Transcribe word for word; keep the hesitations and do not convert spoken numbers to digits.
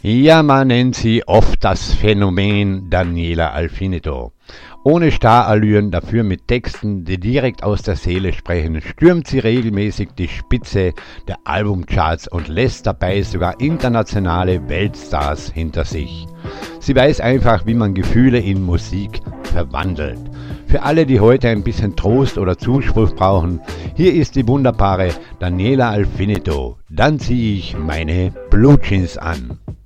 Ja, man nennt sie oft das Phänomen Daniela Alfinito. Ohne Starallüren, dafür mit Texten, die direkt aus der Seele sprechen, stürmt sie regelmäßig die Spitze der Albumcharts und lässt dabei sogar internationale Weltstars hinter sich. Sie weiß einfach, wie man Gefühle in Musik verwandelt. Für alle, die heute ein bisschen Trost oder Zuspruch brauchen, hier ist die wunderbare Daniela Alfinito. Dann ziehe ich meine Blue Jeans an.